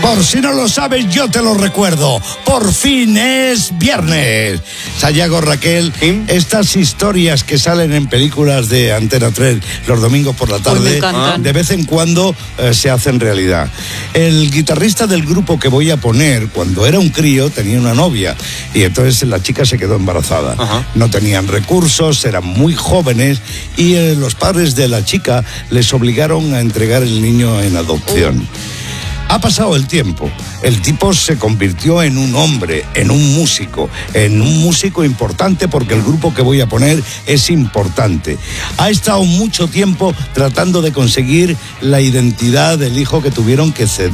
Por si no lo sabes, yo te lo recuerdo. Por fin es viernes. Sayago, Raquel, ¿Sí? Estas historias que salen en películas de Antena 3 los domingos por la tarde, de vez en cuando se hacen realidad. El guitarrista del grupo que voy a poner, cuando era un crío, tenía una novia y entonces la chica se quedó embarazada. No tenían recursos, eran muy jóvenes y los padres de la chica les obligaron a entregar el niño en adopción. Ha pasado el tiempo, el tipo se convirtió en un hombre, en un músico importante porque el grupo que voy a poner es importante. Ha estado mucho tiempo tratando de conseguir la identidad del hijo que tuvieron que ceder.